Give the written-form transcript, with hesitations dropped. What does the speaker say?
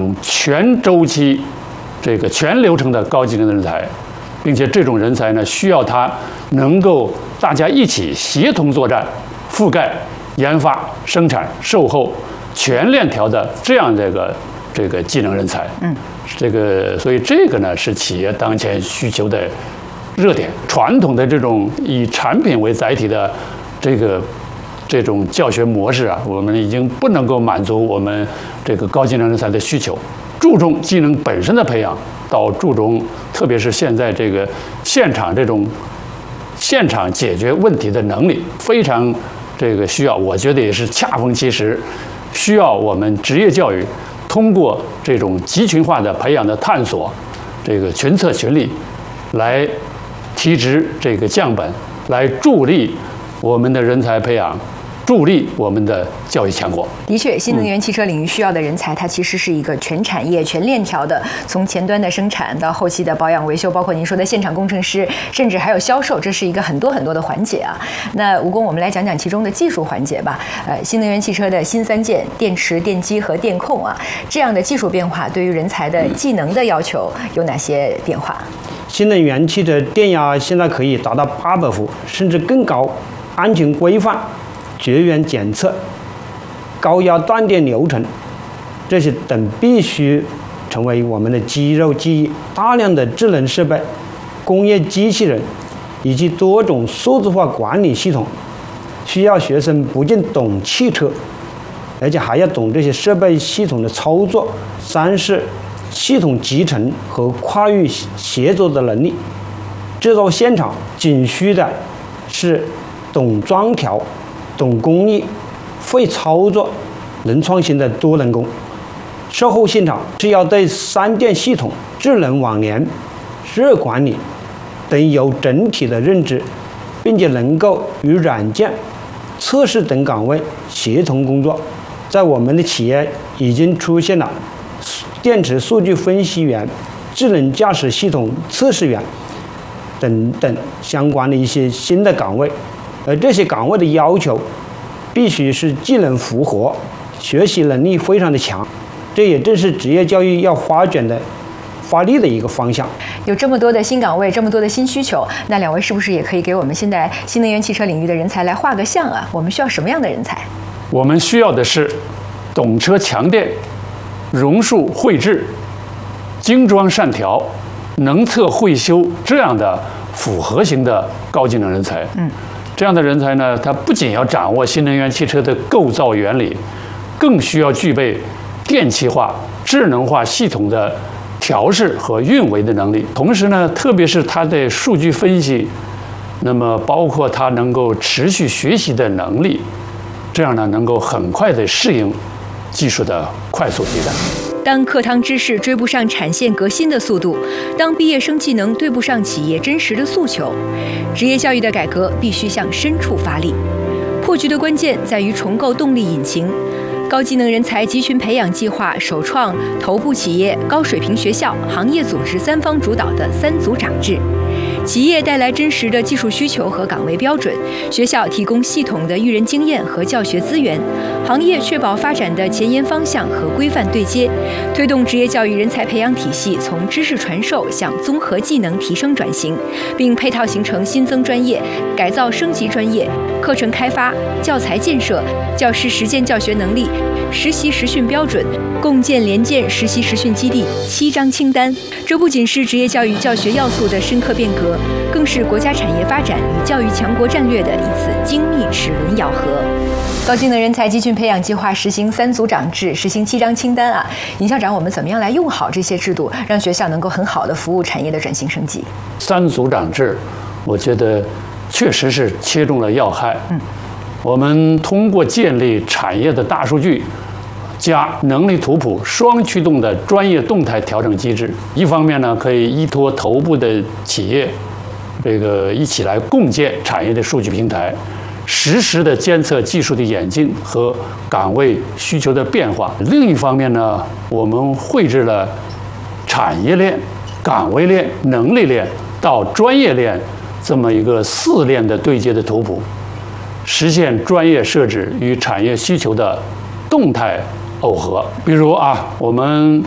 种全周期、这个全流程的高技能人才，并且这种人才呢，需要他能够大家一起协同作战，覆盖研发、生产、售后全链条的这样这个技能人才。所以这个呢是企业当前需求的热点。传统的这种以产品为载体的这种教学模式啊，我们已经不能够满足我们这个高技能人才的需求。注重技能本身的培养，到注重特别是现在这个现场解决问题的能力，非常需要，我觉得也是恰逢其时，需要我们职业教育通过这种集群化的培养的探索，群策群力，来提质降本，来助力我们的人才培养，助力我们的教育强国。 的确，新能源汽车领域需要的人才，它其实是一个全产业、全链条的，从前端的生产到后期的保养维修，包括您说的现场工程师，甚至还有销售，这是一个很多的环节啊。那吴工，我们来讲讲其中的技术环节吧。新能源汽车的新三件：电池、电机和电控啊，这样的技术变化对于人才的技能的要求有哪些变化？ 新能源汽车电压现在可以达到800伏，甚至更高，安全规范、绝缘检测、高压断电流程，这些等必须成为我们的肌肉记忆。大量的智能设备、工业机器人以及多种数字化管理系统，需要学生不仅懂汽车，而且还要懂这些设备系统的操作。三是系统集成和跨域协作的能力。制造现场仅需的是懂装调、懂工艺、会操作、能创新的多能工。售后现场是要对三电系统、智能网联、热管理等有整体的认知，并且能够与软件、测试等岗位协同工作。在我们的企业已经出现了电池数据分析员、智能驾驶系统测试员等等相关的一些新的岗位，而这些岗位的要求必须是技能符合，学习能力非常的强，这也正是职业教育要发力的一个方向。 有这么多的新岗位，这么多的新需求，那两位是不是也可以给我们现在新能源汽车领域的人才来画个像啊？我们需要什么样的人才？ 我们需要的是懂车强电、榕树绘制、精装善调、能测会修这样的复合型的高技能人才。这样的人才呢，他不仅要掌握新能源汽车的构造原理，更需要具备电气化、智能化系统的调试和运维的能力。同时呢，特别是他的数据分析，那么包括他能够持续学习的能力，这样呢，能够很快的适应技术的快速迭代。 当课堂知识追不上产线革新的速度，当毕业生技能对不上企业真实的诉求，职业教育的改革必须向深处发力。破局的关键在于重构动力引擎。高技能人才集群培养计划首创头部企业、高水平学校、行业组织三方主导的3组长制。企业带来真实的技术需求和岗位标准，学校提供系统的育人经验和教学资源，行业确保发展的前沿方向和规范对接，推动职业教育人才培养体系从知识传授向综合技能提升转型，并配套形成新增专业、改造升级专业、课程开发、教材建设、教师实践教学能力、实习实训标准，共建联建实习实训基地7张清单。这不仅是职业教育教学要素的深刻变革，更是国家产业发展与教育强国战略的一次精密齿轮咬合。高技能人才集群培养计划实行3组长制，实行7张清单啊！尹校长，我们怎么样来用好这些制度，让学校能够很好的服务产业的转型升级 ？3组长制，我觉得确实是切中了要害。我们通过建立产业的大数据加能力图谱双驱动的专业动态调整机制，一方面呢，可以依托头部的企业，一起来共建产业的数据平台，实时的监测技术的演进和岗位需求的变化。另一方面呢，我们绘制了产业链、岗位链、能力链到专业链这么一个4链的对接的图谱，实现专业设置与产业需求的动态耦合。比如我们